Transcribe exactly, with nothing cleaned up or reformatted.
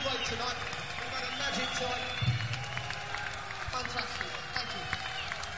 great tonight. We've had a magic time. Fantastic. Thank you.